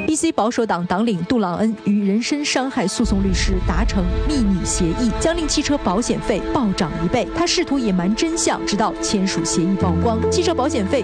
PC 保守党党领杜朗恩与人身伤害诉讼律师达成秘密协议，将令汽车保险费暴涨1倍。他试图隐瞒真相，直到签署协议曝光，汽车保险费